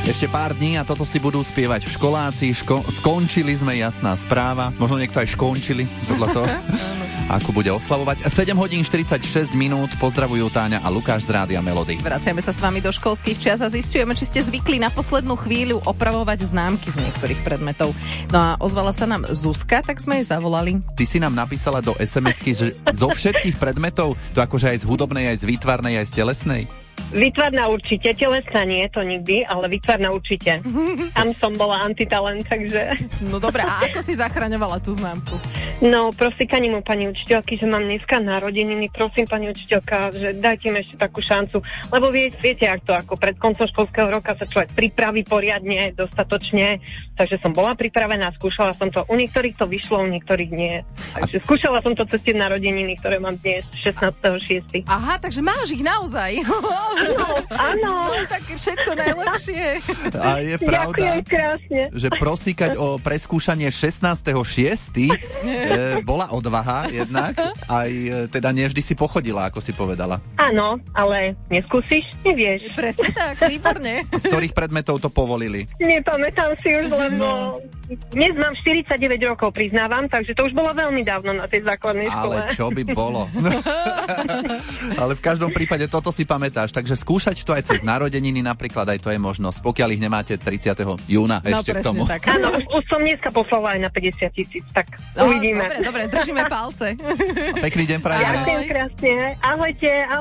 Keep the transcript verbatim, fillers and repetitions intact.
Ešte pár dní a toto si budú spievať v školáci. Ško- skončili sme, jasná správa. Možno niekto aj škončili, podľa toho, ako bude oslavovať. sedem hodín štyridsaťšesť minút. Pozdravujú Táňa a Lukáš z Rádia Melody. Vraciame sa s vami do školských čias a zistujeme, či ste zvykli na poslednú chvíľu opravovať známky z niektorých predmetov. No a ozvala sa nám Zuzka, tak sme jej zavolali. Ty si nám napísala do es em esky, že zo všetkých predmetov, to akože aj z hudobnej, aj z výtvarnej, aj z telesnej? Výtvarná určite, telesná nie, to nikdy, ale výtvarná určite. Tam som bola antitalent, takže... No dobré, a ako si zachraňovala tú známku? No, prosíkaním u pani učiteľky, že mám dneska narodeniny, prosím pani učiteľka, že dajte mi ešte takú šancu, lebo vie, viete, ak to ako pred koncom školského roka sa človek pripraví poriadne, dostatočne, takže som bola pripravená, skúšala som to, u niektorých to vyšlo, u niektorých nie. Takže skúšala som to cez tie narodeniny, ktoré mám dnes, šestnásteho šiesteho Aha, takže máš ich naozaj. Áno, áno. No, tak všetko najlepšie. A je pravda, ďakujem krásne, že prosíkať o preskúšanie šestnásteho šiesteho e, bola odvaha jednak, aj e, teda nie vždy si pochodila, ako si povedala. Áno, ale neskúsiš, nevieš. Presne tak, výborne. Z ktorých predmetov to povolili? Nepamätám si už, lebo dnes mám štyridsaťdeväť rokov, priznávam, takže to už bolo veľmi dávno na tej základnej škole. Ale čo by bolo? Ale v každom prípade toto si pamätáš, takže skúšať to aj cez narodeniny napríklad, aj to je možnosť, pokiaľ ich nemáte tridsiateho júna No, ešte k presne tomu. tak. Áno, už, už som dneska poslala aj na päťdesiat tisíc, tak No, uvidíme. dobre, dobre, držíme palce. Pekný deň prajem. Ďakujem krásne, ahojte.